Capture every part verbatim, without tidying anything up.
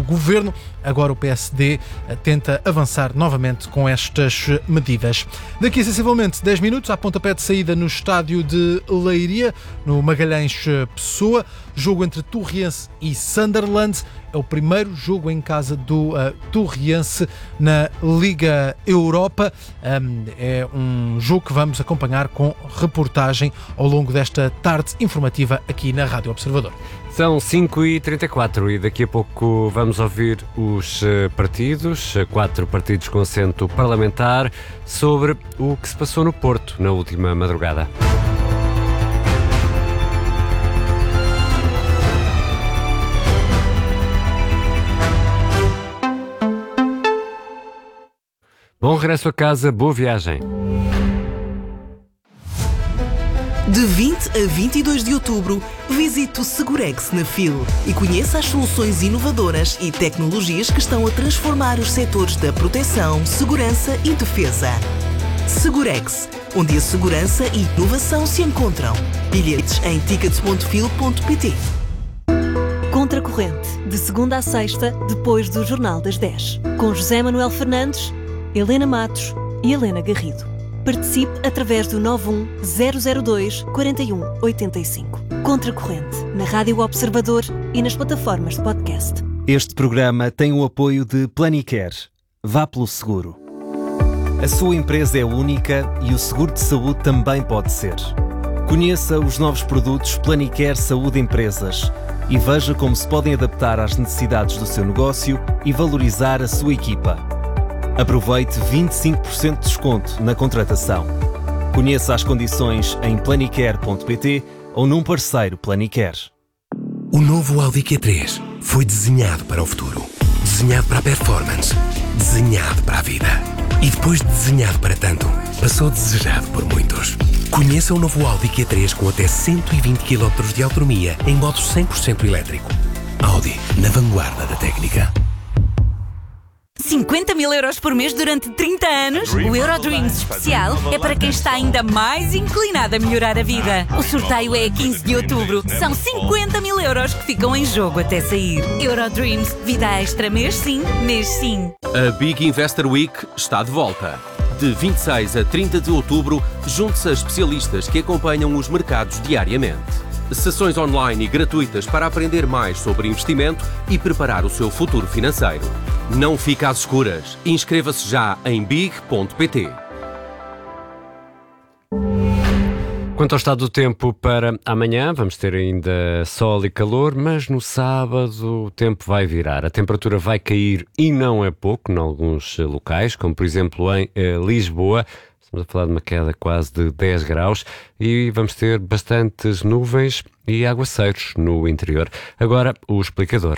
do governo. Agora o P S D tenta avançar novamente com estas medidas. Daqui a sensivelmente dez minutos, há pontapé de saída no estádio de Leiria, no Magalhães Pessoa, jogo entre Torriense e Sunderland. É o primeiro jogo em casa do uh, Torriense na Liga Europa. Um, é um jogo que vamos acompanhar com reportagem ao longo desta tarde informativa aqui na Rádio Observador. São cinco e trinta e quatro e daqui a pouco vamos ouvir os partidos, quatro partidos com assento parlamentar, sobre o que se passou no Porto na última madrugada. Bom regresso a casa, boa viagem. De vinte a vinte e dois de outubro, visite o Segurex na F I L e conheça as soluções inovadoras e tecnologias que estão a transformar os setores da proteção, segurança e defesa. Segurex, onde a segurança e inovação se encontram. Bilhetes em tickets ponto fil ponto pt. Contracorrente, de segunda a sexta, depois do Jornal das dez. Com José Manuel Fernandes, Helena Matos e Helena Garrido. Participe através do nove um zero zero dois quatro um oito cinco. Contracorrente, na Rádio Observador e nas plataformas de podcast. Este programa tem o apoio de Planicare. Vá pelo seguro. A sua empresa é única e o seguro de saúde também pode ser. Conheça os novos produtos Planicare Saúde Empresas e veja como se podem adaptar às necessidades do seu negócio e valorizar a sua equipa. Aproveite vinte e cinco por cento de desconto na contratação. Conheça as condições em planicare ponto pt ou num parceiro Planicare. O novo Audi Q três foi desenhado para o futuro. Desenhado para a performance. Desenhado para a vida. E depois de desenhado para tanto, passou desejado por muitos. Conheça o novo Audi Q três com até cento e vinte quilómetros de autonomia em modo cem por cento elétrico. Audi, na vanguarda da técnica. cinquenta mil euros por mês durante trinta anos? O Eurodreams especial é para quem está ainda mais inclinado a melhorar a vida. O sorteio é a quinze de outubro. São cinquenta mil euros que ficam em jogo até sair. Eurodreams, vida extra mês sim, mês sim. A Big Investor Week está de volta. De vinte e seis a trinta de outubro, junte-se a especialistas que acompanham os mercados diariamente. Sessões online e gratuitas para aprender mais sobre investimento e preparar o seu futuro financeiro. Não fique às escuras. Inscreva-se já em big ponto pt. Quanto ao estado do tempo para amanhã, vamos ter ainda sol e calor, mas no sábado o tempo vai virar. A temperatura vai cair e não é pouco em alguns locais, como por exemplo em eh, Lisboa. Estamos a falar de uma queda quase de dez graus e vamos ter bastantes nuvens e aguaceiros no interior. Agora, o explicador.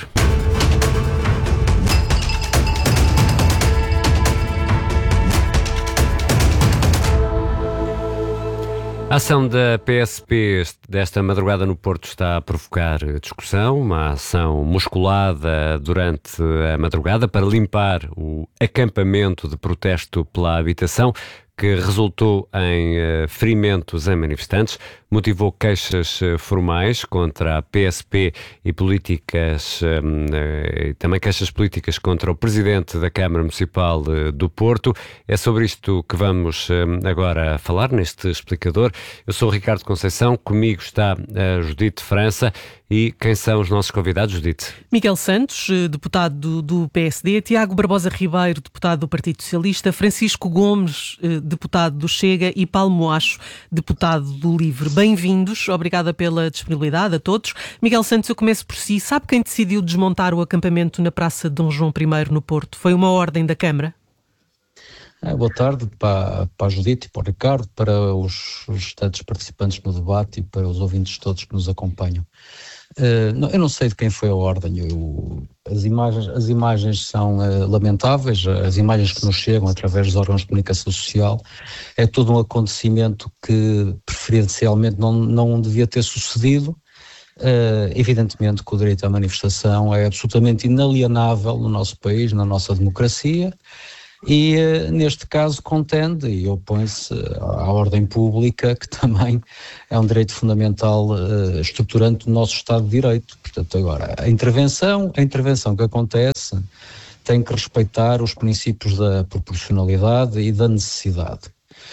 A ação da P S P desta madrugada no Porto está a provocar discussão, uma ação musculada durante a madrugada para limpar o acampamento de protesto pela habitação, que resultou em uh, ferimentos em manifestantes, motivou queixas uh, formais contra a P S P e políticas, um, uh, também queixas políticas contra o Presidente da Câmara Municipal uh, do Porto. É sobre isto que vamos um, agora falar neste explicador. Eu sou o Ricardo Conceição, comigo está a Judite França. E quem são os nossos convidados, Judite? Miguel Santos, deputado do, do P S D, Tiago Barbosa Ribeiro, deputado do Partido Socialista, Francisco Gomes, deputado do Chega, e Paulo Moacho, deputado do Livre. Bem-vindos, obrigada pela disponibilidade a todos. Miguel Santos, eu começo por si. Sabe quem decidiu desmontar o acampamento na Praça de Dom João I no Porto? Foi uma ordem da Câmara? É, boa tarde para, para a Judite e para o Ricardo, para os, os restantes participantes no debate e para os ouvintes todos que nos acompanham. Uh, não, eu não sei de quem foi a ordem. Eu, as, imagens, as imagens são uh, lamentáveis, as imagens que nos chegam através dos órgãos de comunicação social. É todo um acontecimento que preferencialmente não, não devia ter sucedido. Uh, evidentemente que o direito à manifestação é absolutamente inalienável no nosso país, na nossa democracia, e uh, neste caso contende e opõe-se à ordem pública, que também é um direito fundamental uh, estruturante do nosso Estado de Direito. Portanto, agora, a intervenção, a intervenção que acontece tem que respeitar os princípios da proporcionalidade e da necessidade.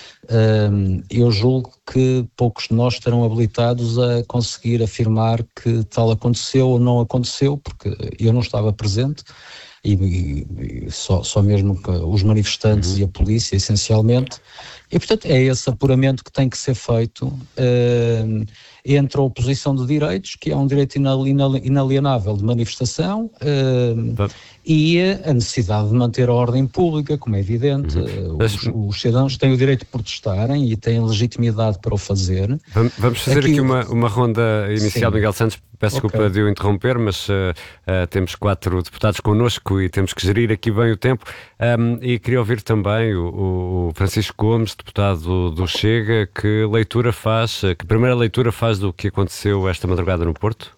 Um, eu julgo que poucos de nós estarão habilitados a conseguir afirmar que tal aconteceu ou não aconteceu, porque eu não estava presente e, e, e só, só mesmo os manifestantes uhum. e a polícia, essencialmente. E, portanto, é esse apuramento que tem que ser feito uh, entre a oposição de direitos, que é um direito inalienável de manifestação, uh, e a necessidade de manter a ordem pública, como é evidente. Uhum. Os, os cidadãos têm o direito de protestarem e têm legitimidade para o fazer. Vamos fazer aqui, aqui uma, uma ronda inicial, sim. Miguel Santos. Peço okay. desculpa de o interromper, mas uh, uh, temos quatro deputados connosco e temos que gerir aqui bem o tempo. Um, e queria ouvir também o, o Francisco Gomes, deputado do Chega, que leitura faz, que primeira leitura faz do que aconteceu esta madrugada no Porto?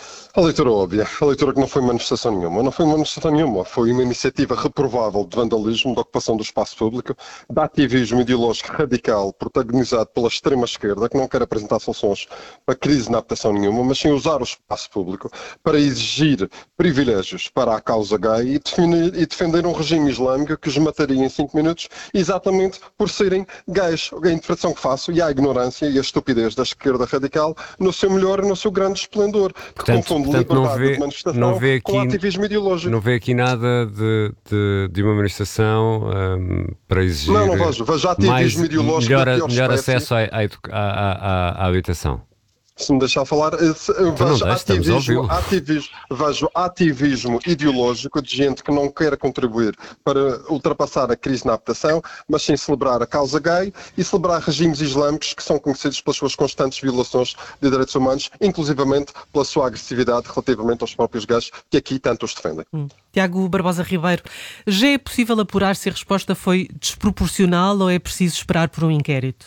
A leitura óbvia, a leitura que não foi manifestação nenhuma, não foi manifestação nenhuma, foi uma iniciativa reprovável de vandalismo, de ocupação do espaço público, de ativismo ideológico radical protagonizado pela extrema-esquerda, que não quer apresentar soluções para a crise na habitação nenhuma, mas sim usar o espaço público para exigir privilégios para a causa gay e defender, e defender um regime islâmico que os mataria em cinco minutos, exatamente por serem gays. A interpretação que faço e a ignorância e a estupidez da esquerda radical no seu melhor e no seu grande esplendor, que Portanto, confunde Portanto, não vê, não, vê aqui, com ativismo ideológico. Não vê aqui nada de, de, de uma manifestação um, para exigir não, não vejo. Vejo ativismo mais, ideológico melhor, melhor acesso à, à, à, à, à habitação. Se me deixar falar, então vejo, deixe, ativismo, ativismo, vejo ativismo ideológico de gente que não quer contribuir para ultrapassar a crise na habitação, mas sim celebrar a causa gay e celebrar regimes islâmicos que são conhecidos pelas suas constantes violações de direitos humanos, inclusivamente pela sua agressividade relativamente aos próprios gays, que aqui tanto os defendem. Hum. Tiago Barbosa Ribeiro, já é possível apurar se a resposta foi desproporcional ou é preciso esperar por um inquérito?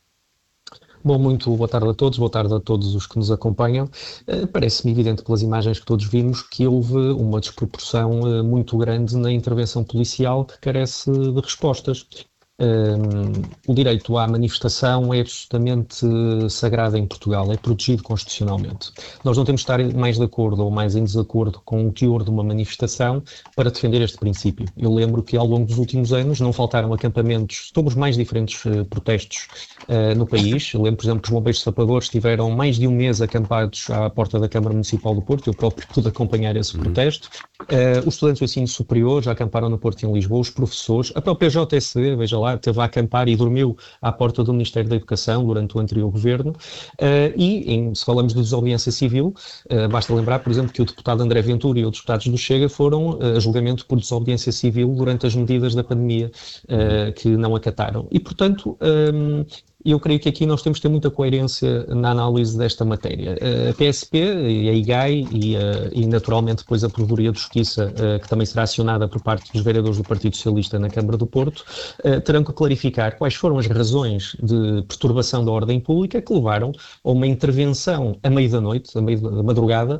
Bom, muito boa tarde a todos, boa tarde a todos os que nos acompanham. Uh, Parece-me evidente pelas imagens que todos vimos que houve uma desproporção uh, muito grande na intervenção policial que carece de respostas. Um, o direito à manifestação é absolutamente sagrado em Portugal, é protegido constitucionalmente. Nós não temos de estar mais de acordo ou mais em desacordo com o teor de uma manifestação para defender este princípio. Eu lembro que ao longo dos últimos anos não faltaram acampamentos sobre os mais diferentes uh, protestos uh, no país. Eu lembro, por exemplo, que os bombeiros sapadores estiveram mais de um mês acampados à porta da Câmara Municipal do Porto, eu próprio pude acompanhar esse protesto. Uh, os estudantes do ensino superior já acamparam no Porto e em Lisboa, os professores, a própria J S D, veja lá, esteve a acampar e dormiu à porta do Ministério da Educação durante o anterior governo. Uh, e, em, se falamos de desobediência civil, uh, basta lembrar, por exemplo, que o deputado André Ventura e outros deputados do Chega foram uh, a julgamento por desobediência civil durante as medidas da pandemia uh, que não acataram. E, portanto, um, eu creio que aqui nós temos de ter muita coerência na análise desta matéria. A P S P e a I G A I e, e naturalmente depois a Provedoria de Justiça, que também será acionada por parte dos vereadores do Partido Socialista na Câmara do Porto, terão que clarificar quais foram as razões de perturbação da ordem pública que levaram a uma intervenção à meio da noite, à meio da madrugada,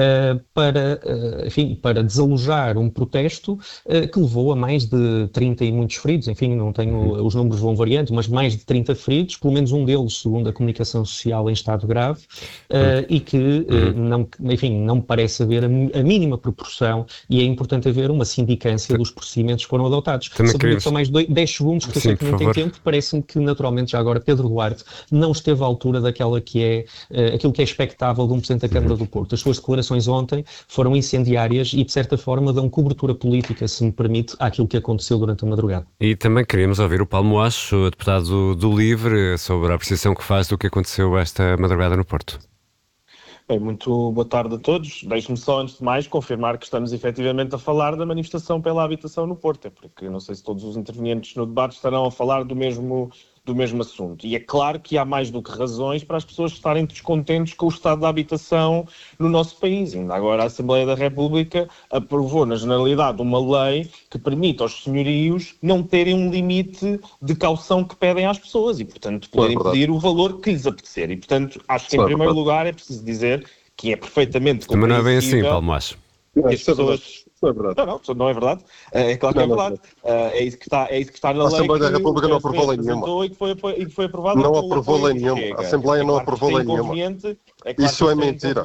para, enfim, para desalojar um protesto que levou a mais de trinta e muitos feridos. Enfim, não tenho, os números vão variando, mas mais de trinta feridos, pelo menos um deles, segundo a comunicação social, em estado grave, uh, e que, uh, não, enfim, não me parece haver a, a mínima proporção, e é importante haver uma sindicância dos procedimentos que foram adotados. Também queríamos... Só mais dois, dez segundos, que Sim, eu sei que não tem tempo, parece-me que, naturalmente, já agora, Pedro Duarte não esteve à altura daquela que é, uh, aquilo que é expectável de um Presidente da Câmara do Porto. As suas declarações ontem foram incendiárias e, de certa forma, dão cobertura política, se me permite, àquilo que aconteceu durante a madrugada. E também queríamos ouvir o Paulo Moacho, deputado do Livre, sobre a apreciação que faz do que aconteceu esta madrugada no Porto. Bem, muito boa tarde a todos. Deixe-me só, antes de mais, confirmar que estamos efetivamente a falar da manifestação pela habitação no Porto, é porque não sei se todos os intervenientes no debate estarão a falar do mesmo, do mesmo assunto. E é claro que há mais do que razões para as pessoas estarem descontentes com o estado da habitação no nosso país. Ainda agora a Assembleia da República aprovou, na generalidade, uma lei que permite aos senhorios não terem um limite de caução que pedem às pessoas e, portanto, poderem é pedir o valor que lhes apetecer. E, portanto, acho que, em é primeiro lugar, é preciso dizer que é perfeitamente compreensível... Mas não é bem assim, Paulo Moacho. Que as pessoas Não é verdade. Não, não, não é verdade. É claro que não, é verdade. Não, não. É, isso que está, é isso que está na a lei. A Assembleia da República não aprovou lei nenhuma. E que foi, e que foi aprovada. Não aprovou lei nenhuma. A Assembleia não aprovou lei nenhuma. Isso é mentira.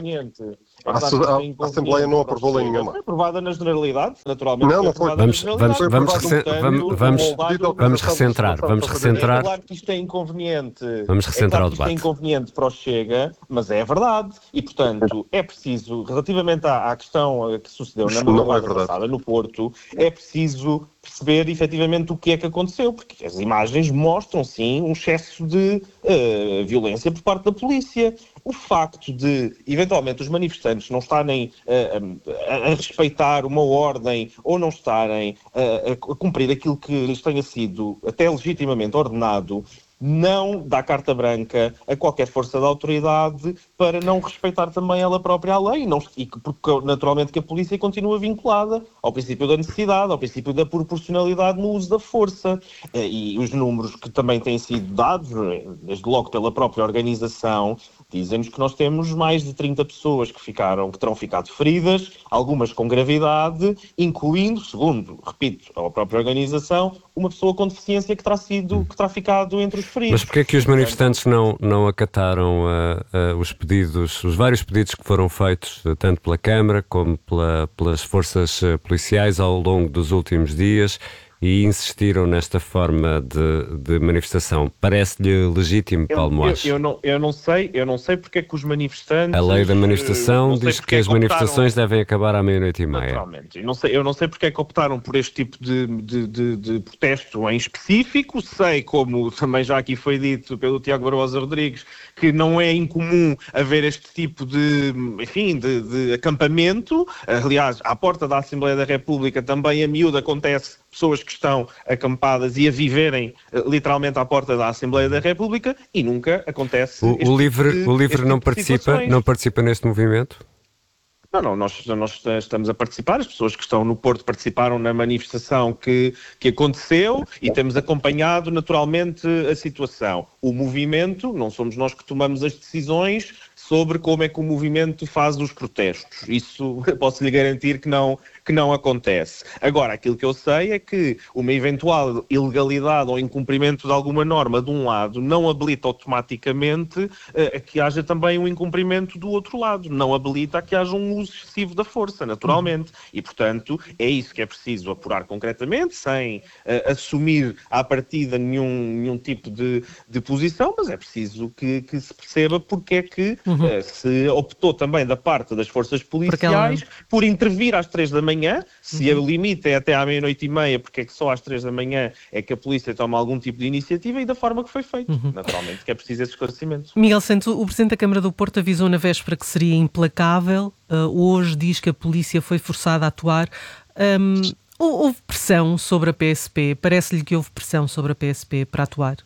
É a, a, a Assembleia não aprovou lei nenhuma. Foi aprovada na generalidade, naturalmente. Não, não foi. Vamos, vamos, vamos, vamos, vamos, vamos recentrar. Vamos recentrar. É claro que isto é inconveniente. Vamos recentrar é claro o debate. Isto é inconveniente para o Chega, mas é verdade. E, portanto, é preciso, relativamente à, à questão que sucedeu na madrugada é passada no Porto, é preciso perceber efetivamente o que é que aconteceu, porque as imagens mostram, sim, um excesso de uh, violência por parte da polícia. O facto de, eventualmente, os manifestantes não estarem uh, a, a respeitar uma ordem ou não estarem uh, a cumprir aquilo que lhes tenha sido até legitimamente ordenado, não dá carta branca a qualquer força da autoridade para não respeitar também ela própria a lei, não, e porque naturalmente que a polícia continua vinculada ao princípio da necessidade, ao princípio da proporcionalidade no uso da força. E os números que também têm sido dados, desde logo pela própria organização, dizem-nos que nós temos mais de trinta pessoas que, ficaram, que terão ficado feridas, algumas com gravidade, incluindo, segundo, repito, a própria organização, uma pessoa com deficiência que terá, sido, que terá ficado entre os feridos. Mas porquê é que os manifestantes não, não acataram uh, uh, os pedidos, os vários pedidos que foram feitos, uh, tanto pela Câmara como pela, pelas forças uh, policiais ao longo dos últimos dias, e insistiram nesta forma de, de manifestação? Parece-lhe legítimo, eu, Paulo Moacho? Eu, eu, não, eu não sei, eu não sei porque é que os manifestantes... A lei da manifestação diz que as manifestações optaram... devem acabar à meia-noite e meia. Naturalmente. Eu não sei, eu não sei porque é que optaram por este tipo de, de, de, de protesto em específico. Sei, como também já aqui foi dito pelo Tiago Barbosa Rodrigues, que não é incomum haver este tipo de, enfim, de, de acampamento. Aliás, à porta da Assembleia da República também a miúdo acontece pessoas que estão acampadas e a viverem uh, literalmente à porta da Assembleia da República, e nunca acontece... O, o LIVRE, de, o LIVRE não, participa, não participa neste movimento? Não, não, nós, nós estamos a participar, as pessoas que estão no Porto participaram na manifestação que, que aconteceu e temos acompanhado naturalmente a situação. O movimento, não somos nós que tomamos as decisões sobre como é que o movimento faz os protestos. Isso posso lhe garantir que não, que não acontece. Agora, aquilo que eu sei é que uma eventual ilegalidade ou incumprimento de alguma norma de um lado não habilita automaticamente a que haja também um incumprimento do outro lado. Não habilita a que haja um uso excessivo da força, naturalmente. E, portanto, é isso que é preciso apurar concretamente, sem uh, assumir à partida nenhum, nenhum tipo de, de posição, mas é preciso que, que se perceba porque é que uhum. uh, se optou também da parte das forças policiais ela... por intervir às três da manhã, se uhum. o limite é até à meia-noite e meia, porque é que só às três da manhã é que a polícia toma algum tipo de iniciativa e da forma que foi feito. Uhum. Naturalmente que é preciso esse esclarecimento. Miguel Santos, o Presidente da Câmara do Porto avisou na véspera que seria implacável, uh, hoje diz que a polícia foi forçada a atuar. Um, houve pressão sobre a P S P? Parece-lhe que houve pressão sobre a P S P para atuar?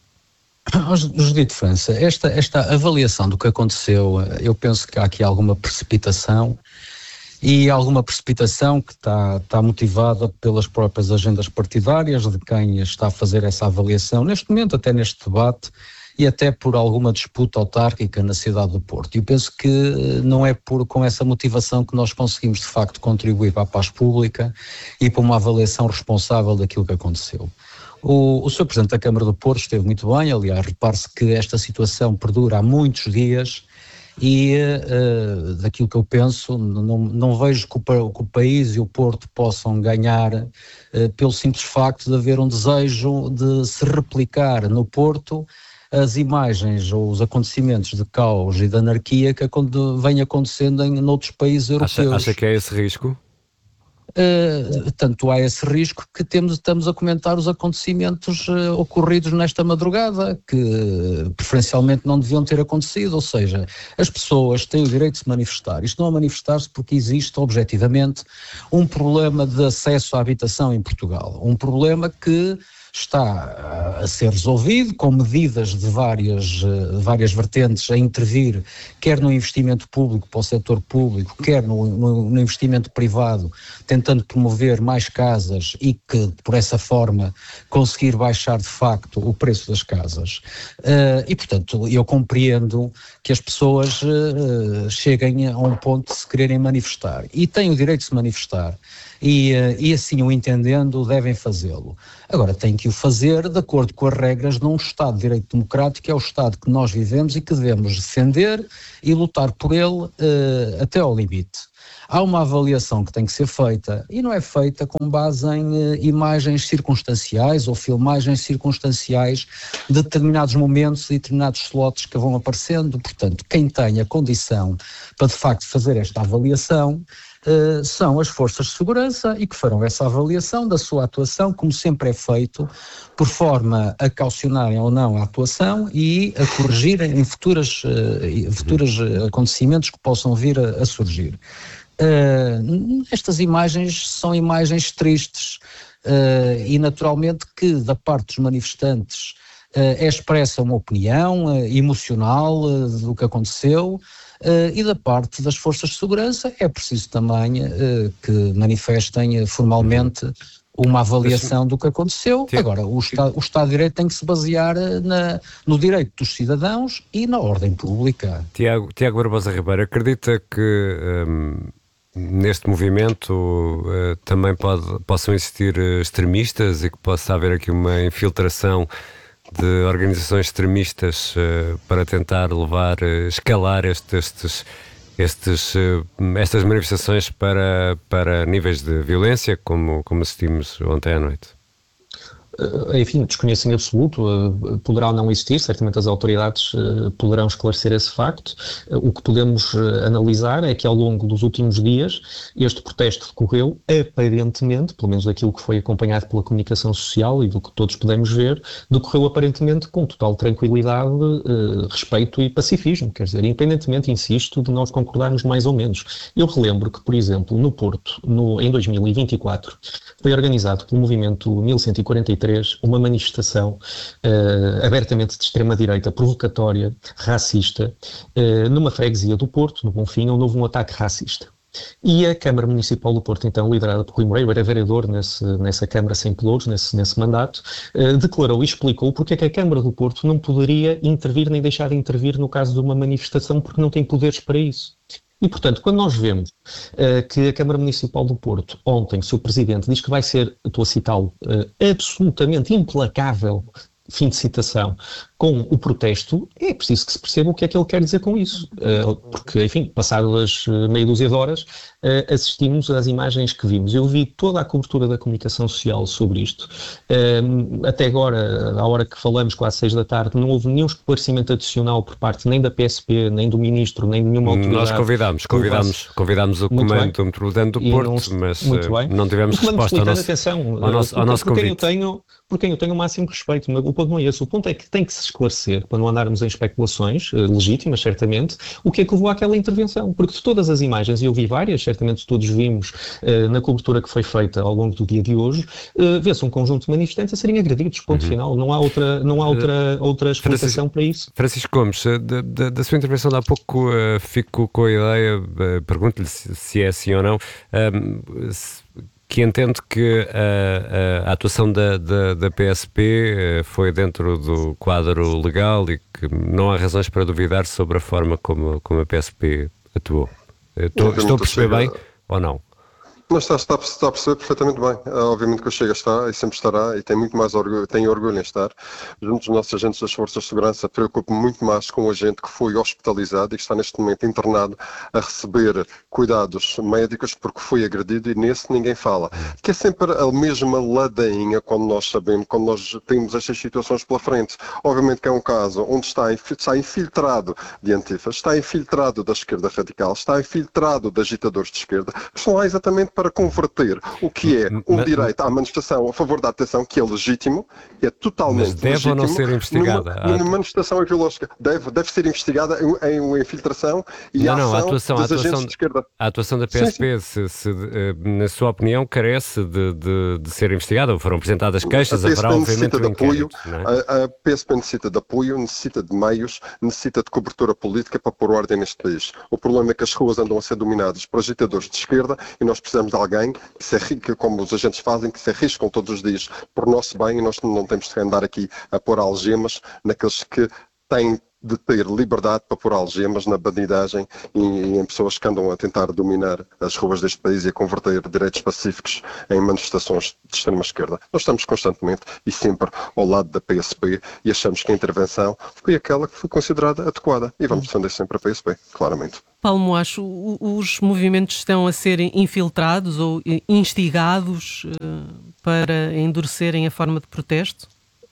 Judite França, esta, esta avaliação do que aconteceu, eu penso que há aqui alguma precipitação e alguma precipitação que está, está motivada pelas próprias agendas partidárias de quem está a fazer essa avaliação, neste momento, até neste debate, e até por alguma disputa autárquica na cidade do Porto. E eu penso que não é por, com essa motivação que nós conseguimos, de facto, contribuir para a paz pública e para uma avaliação responsável daquilo que aconteceu. O, o senhor Presidente da Câmara do Porto esteve muito bem, aliás, repare-se que esta situação perdura há muitos dias e uh, daquilo que eu penso, não, não vejo que o, que o país e o Porto possam ganhar uh, pelo simples facto de haver um desejo de se replicar no Porto as imagens ou os acontecimentos de caos e de anarquia que vêm acontecendo em noutros países europeus. Acha, acha que é esse risco? Uh, tanto há esse risco que temos, estamos a comentar os acontecimentos uh, ocorridos nesta madrugada, que uh, preferencialmente não deviam ter acontecido, ou seja, as pessoas têm o direito de se manifestar. Isto não é manifestar-se porque existe objetivamente um problema de acesso à habitação em Portugal, um problema que está a ser resolvido com medidas de várias, várias vertentes a intervir, quer no investimento público para o setor público, quer no, no, no investimento privado, tentando promover mais casas e que, por essa forma, conseguir baixar de facto o preço das casas. Uh, e, portanto, eu compreendo que as pessoas uh, cheguem a um ponto de se quererem manifestar. E têm o direito de se manifestar. e, e assim o entendendo devem fazê-lo. Agora, têm que o fazer de acordo com as regras de um Estado de Direito Democrático, que é o Estado que nós vivemos e que devemos defender e lutar por ele uh, até ao limite. Há uma avaliação que tem que ser feita e não é feita com base em uh, imagens circunstanciais ou filmagens circunstanciais de determinados momentos e determinados slots que vão aparecendo. Portanto, quem tem a condição para de facto fazer esta avaliação uh, são as forças de segurança e que farão essa avaliação da sua atuação, como sempre é feito, por forma a caucionarem ou não a atuação e a corrigirem em futuras, uh, futuros acontecimentos que possam vir a, a surgir. Uh, estas imagens são imagens tristes uh, e naturalmente que da parte dos manifestantes uh, é expressa uma opinião uh, emocional uh, do que aconteceu uh, e da parte das forças de segurança é preciso também uh, que manifestem uh, formalmente uma avaliação do que aconteceu. Agora, o Estado, o Estado de Direito tem que se basear na, no direito dos cidadãos e na ordem pública. Tiago, Tiago Barbosa Ribeiro, acredita que um, neste movimento uh, também pode, possam existir uh, extremistas e que possa haver aqui uma infiltração de organizações extremistas uh, para tentar levar, uh, escalar este, estes... Estes, estas manifestações para, para níveis de violência, como, como assistimos ontem à noite? Enfim, desconheço em absoluto, poderá não existir, certamente as autoridades poderão esclarecer esse facto. O que podemos analisar é que ao longo dos últimos dias este protesto decorreu aparentemente, pelo menos daquilo que foi acompanhado pela comunicação social e do que todos podemos ver, decorreu aparentemente com total tranquilidade, respeito e pacifismo, quer dizer, independentemente, insisto, de nós concordarmos mais ou menos. Eu relembro que, por exemplo, no Porto, no, em dois mil e vinte e quatro, foi organizado pelo movimento mil cento e quarenta e três uma manifestação uh, abertamente de extrema-direita, provocatória, racista, uh, numa freguesia do Porto, no Bonfim, onde houve um ataque racista. E a Câmara Municipal do Porto, então liderada por Rui Moreira, era vereador nesse, nessa Câmara sem pelouros, nesse, nesse mandato, uh, declarou e explicou porque é que a Câmara do Porto não poderia intervir nem deixar de intervir no caso de uma manifestação porque não tem poderes para isso. E, portanto, quando nós vemos uh, que a Câmara Municipal do Porto, ontem, o seu Presidente, diz que vai ser, estou a citá-lo, uh, absolutamente implacável, fim de citação, com o protesto, é preciso que se perceba o que é que ele quer dizer com isso. Uh, porque, enfim, passadas uh, meia dúzia de horas, uh, assistimos às imagens que vimos. Eu vi toda a cobertura da comunicação social sobre isto. Uh, até agora, à hora que falamos, quase seis da tarde, não houve nenhum esclarecimento adicional por parte nem da P S P, nem do Ministro, nem de nenhuma autoridade. Nós convidámos, convidámos, convidámos o Comando Metropolitano do Porto, não, mas uh, não tivemos resposta ao nosso, atenção, ao nosso, ao nosso por convite. Quem eu tenho, por quem eu tenho o máximo respeito, mas o ponto não é esse. O ponto é que tem que se esclarecer, para não andarmos em especulações, uh, legítimas, certamente, o que é que levou àquela intervenção. Porque de todas as imagens, e eu vi várias, certamente todos vimos uh, na cobertura que foi feita ao longo do dia de hoje, uh, vê-se um conjunto de manifestantes a serem agredidos, ponto uhum. final. Não há outra, não há outra, outra explicação Francisco, para isso. Francisco Gomes, da, da, da sua intervenção de há pouco, uh, fico com a ideia, uh, pergunto-lhe se, se é assim ou não, uh, se, que entende que a, a, a atuação da, da, da P S P foi dentro do quadro legal e que não há razões para duvidar sobre a forma como, como a P S P atuou. Estou, estou a perceber bem ou não? Mas está, está, está a perceber perfeitamente bem. Uh, obviamente que o Chega está e sempre estará e tem muito mais orgulho, tem orgulho em estar. Junto dos nossos agentes das Forças de Segurança, preocupo-me muito mais com o agente que foi hospitalizado e que está neste momento internado a receber cuidados médicos porque foi agredido e nesse ninguém fala. Que é sempre a mesma ladainha quando nós sabemos, quando nós temos estas situações pela frente. Obviamente que é um caso onde está, está infiltrado de antifas, está infiltrado da esquerda radical, está infiltrado de agitadores de esquerda, que estão lá exatamente para converter o que é um mas, direito à manifestação a favor da atenção, que é legítimo, que é totalmente mas deve legítimo. Deve ou não ser investigada? Numa, numa manifestação ideológica. Deve, deve ser investigada em, em uma infiltração e não, a ação não, a atuação, dos a atuação, agentes de esquerda. A atuação da P S P, sim, sim. Se, se, na sua opinião, carece de, de, de ser investigada? Foram apresentadas queixas, haverá obviamente um inquérito. A, a P S P necessita de apoio, necessita de meios, necessita de cobertura política para pôr ordem neste país. O problema é que as ruas andam a ser dominadas por agitadores de esquerda e nós precisamos de alguém que se arrisca, como os agentes fazem, que se arriscam todos os dias por nosso bem e nós não temos de andar aqui a pôr algemas naqueles que têm de ter liberdade para pôr algemas na bandidagem e, e em pessoas que andam a tentar dominar as ruas deste país e a converter direitos pacíficos em manifestações de extrema-esquerda. Nós estamos constantemente e sempre ao lado da P S P e achamos que a intervenção foi aquela que foi considerada adequada e vamos defender sempre a P S P, claramente. Paulo Moacho, os movimentos estão a ser infiltrados ou instigados para endurecerem a forma de protesto?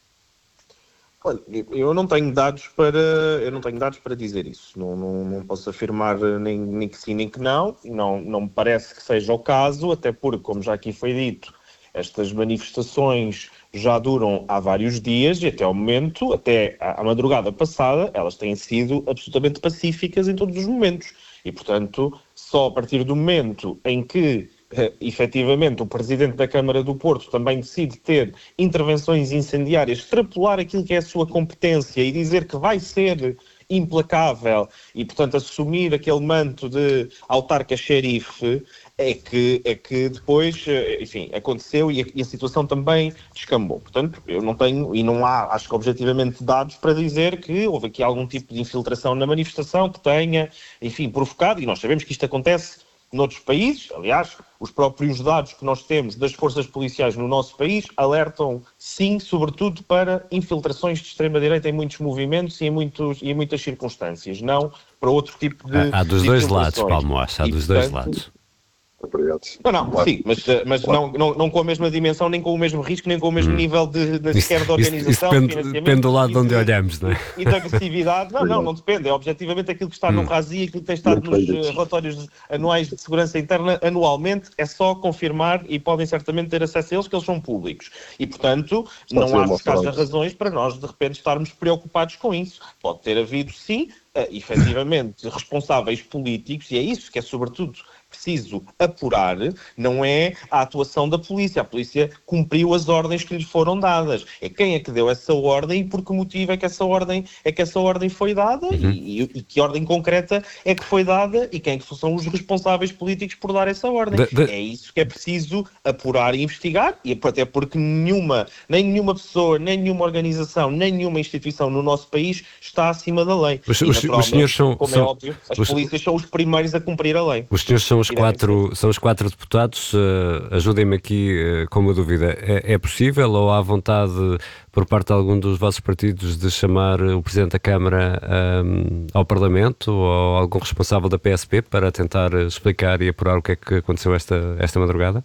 Olha, eu não tenho dados para, eu não tenho dados para dizer isso. Não, não, não posso afirmar nem, nem que sim nem que não. não. Não me parece que seja o caso, até porque, como já aqui foi dito, estas manifestações já duram há vários dias e até ao momento, até à madrugada passada, elas têm sido absolutamente pacíficas em todos os momentos. E, portanto, só a partir do momento em que Uh, efetivamente o Presidente da Câmara do Porto também decide ter intervenções incendiárias, extrapolar aquilo que é a sua competência e dizer que vai ser implacável e, portanto, assumir aquele manto de autarca xerife, é que, é que depois, enfim, aconteceu e a, e a situação também descambou. Portanto, eu não tenho, e não há, acho que objetivamente, dados para dizer que houve aqui algum tipo de infiltração na manifestação que tenha, enfim, provocado, e nós sabemos que isto acontece noutros países. Aliás, os próprios dados que nós temos das forças policiais no nosso país alertam, sim, sobretudo para infiltrações de extrema-direita em muitos movimentos e em, muitos, e em muitas circunstâncias, não para outro tipo de Há, há dos de dois lados, Paulo Moacho, há e, dos portanto, dois lados. Obrigado. Não, não, claro. Sim, mas, mas claro. não, não, não com a mesma dimensão, nem com o mesmo risco, nem com o mesmo hum. nível de, de, sequer de organização. Isso, isso depende, depende do lado de onde olhamos, não é? E de agressividade. Não, não, não depende. É objetivamente aquilo que está hum. no RASI, aquilo que tem estado não nos relatórios anuais de segurança interna anualmente, é só confirmar e podem certamente ter acesso a eles, que eles são públicos. E, portanto, não, não há, se calhar, razões para nós, de repente, estarmos preocupados com isso. Pode ter havido, sim, uh, efetivamente, responsáveis políticos, e é isso que é, sobretudo, preciso apurar, não é a atuação da polícia. A polícia cumpriu as ordens que lhe foram dadas. É quem é que deu essa ordem e por que motivo é que essa ordem, é que essa ordem foi dada uhum. e, e que ordem concreta é que foi dada e quem é que são os responsáveis políticos por dar essa ordem. De, de... É isso que é preciso apurar e investigar, e até porque nenhuma, nem nenhuma pessoa, nem nenhuma organização, nem nenhuma instituição no nosso país está acima da lei. Os, os, os senhores são, como são, é óbvio, as os, polícias são os primeiros a cumprir a lei. Os senhores são os quatro, são os quatro deputados. Uh, ajudem-me aqui uh, com uma dúvida. É, é possível ou há vontade por parte de algum dos vossos partidos de chamar o Presidente da Câmara um, ao Parlamento ou algum responsável da P S P para tentar explicar e apurar o que é que aconteceu esta, esta madrugada?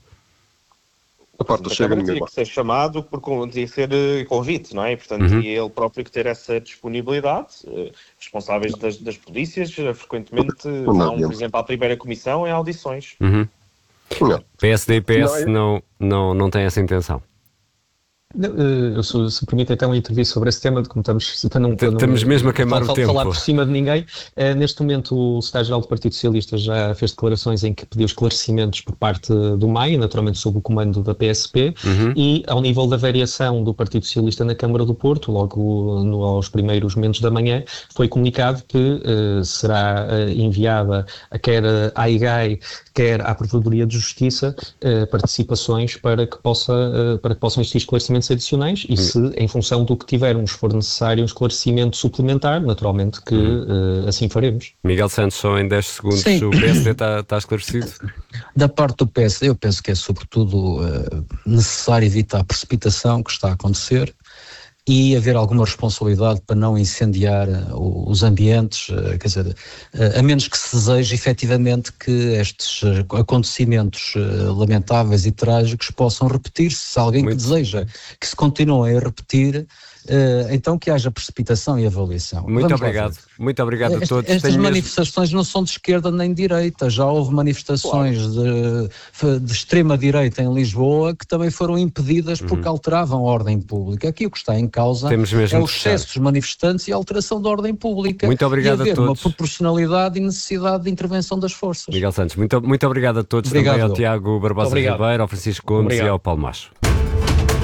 A parte do Chega tinha que ser chamado por tinha que ser convite, não é? Portanto, uhum. e ele próprio que ter essa disponibilidade. Responsáveis das, das polícias frequentemente vão, por exemplo, à primeira comissão em audições. Uhum. P S D e P S não, não, não têm essa intenção. Eu, se, se permite então intervir sobre esse tema, de como estamos, para não, para não, estamos mesmo a queimar falar, o tempo. falar por cima de ninguém. Uh, neste momento o secretário-geral do Partido Socialista já fez declarações em que pediu esclarecimentos por parte do M A I, naturalmente sob o comando da P S P, uhum. e ao nível da variação do Partido Socialista na Câmara do Porto, logo no, aos primeiros momentos da manhã, foi comunicado que uh, será uh, enviada a quer à I G A I, quer à Procuradoria de Justiça, uh, participações para que, possa, uh, para que possam existir esclarecimentos adicionais e se, em função do que tivermos, for necessário um esclarecimento suplementar, naturalmente que uh, assim faremos. Miguel Santos, só em dez segundos, Sim. o P S D está, está esclarecido? Da parte do P S D, eu penso que é sobretudo uh, necessário evitar a precipitação que está a acontecer e haver alguma responsabilidade para não incendiar uh, os ambientes, uh, quer dizer, uh, a menos que se deseje efetivamente que estes uh, acontecimentos uh, lamentáveis e trágicos possam repetir-se. Se alguém Muito. que deseja que se continuem a repetir, Uh, então que haja precipitação e avaliação. Muito Vamos obrigado, muito obrigado a todos. Estas Tenho manifestações mesmo... não são de esquerda nem de direita, já houve manifestações claro. de, de extrema-direita em Lisboa que também foram impedidas uhum. porque alteravam a ordem pública. Aqui o que está em causa é o excesso dos manifestantes e a alteração da ordem pública. Muito obrigado e haver a todos. uma proporcionalidade e necessidade de intervenção das forças. Miguel Santos, muito, muito obrigado a todos, obrigado. Também ao Tiago Barbosa Ribeiro, ao Francisco Gomes obrigado. e ao Paulo Moacho.